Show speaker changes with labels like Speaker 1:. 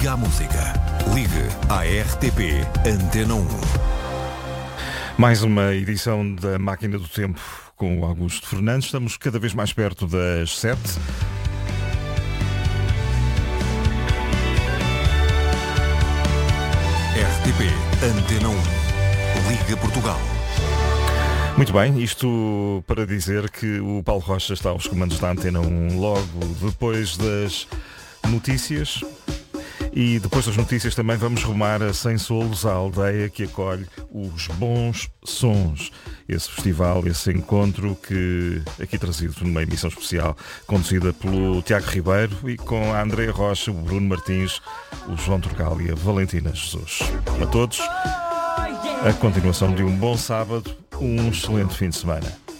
Speaker 1: Liga à música. Ligue à RTP Antena 1.
Speaker 2: Mais uma edição da Máquina do Tempo com o Augusto Fernandes. Estamos cada vez mais perto das 7.
Speaker 1: RTP Antena 1. Liga Portugal.
Speaker 2: Muito bem, isto para dizer que o Paulo Rocha está aos comandos da Antena 1 logo depois das notícias. E depois das notícias também vamos rumar a Sem Solos, a aldeia que acolhe os Bons Sons. Esse festival, esse encontro que aqui trazido numa emissão especial conduzida pelo Tiago Ribeiro e com a Andréa Rocha, o Bruno Martins, o João Turgal e a Valentina Jesus. A todos, a continuação de um bom sábado, um excelente fim de semana.